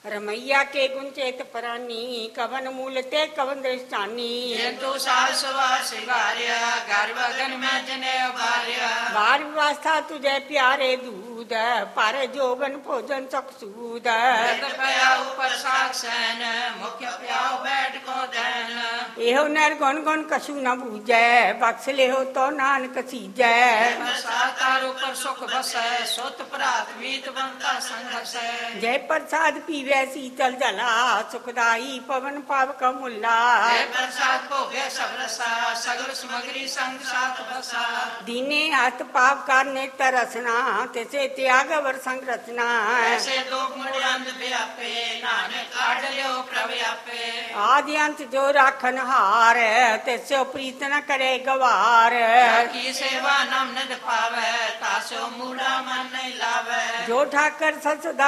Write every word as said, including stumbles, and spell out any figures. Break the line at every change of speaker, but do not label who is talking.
रमैया के गुण चेत परानी कवन मूल ते कवन दृष्टानी
जंतु सास सिंगारिया गर्भ गगन में जने उबारिया
बार व्यवस्था तुझे प्यारे दूध पर जोगन भोजन चकसूद
पया ऊपर साक्षन मुख्य प्याओ बैठ को दैन
एहो नर गुण गुण कछु न बूझै बख्श ले हो तो नानक सीजै
तार ऊपर सुख बसै सुत प्रात मीत बनता संघर्ष
जय प्रसाद पीवे शीतल जला सुखदाई पवन पावक मुल्ला
जय प्रसाद भोगे सब रसा सगल सामग्री संग साथ बसा
दीने हाथ पाप करने तरसना तैसे त्याग वर संग रचना
ऐसे दो मूड़ंद व्यापे नानक काढ़ लियो प्रव्यापे
आदि अंत जो राखन हार तैसे प्रीत न करे गवार
की सेवा नाम निध पावे तासो मूड़ा मन नहीं लावे
जो ठाकर सच